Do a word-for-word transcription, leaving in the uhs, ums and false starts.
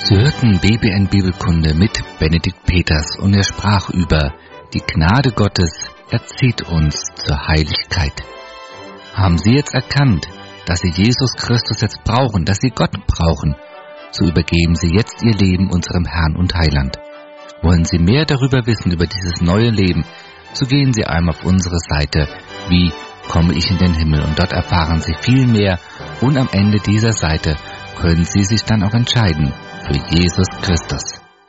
Sie hörten B B N Bibelkunde mit Benedikt Peters und er sprach über die Gnade Gottes erzieht uns zur Heiligkeit. Haben Sie jetzt erkannt, dass Sie Jesus Christus jetzt brauchen, dass Sie Gott brauchen, so übergeben Sie jetzt Ihr Leben unserem Herrn und Heiland. Wollen Sie mehr darüber wissen, über dieses neue Leben, so gehen Sie einmal auf unsere Seite, wie komme ich in den Himmel, und dort erfahren Sie viel mehr und am Ende dieser Seite können Sie sich dann auch entscheiden für Jesus Christus.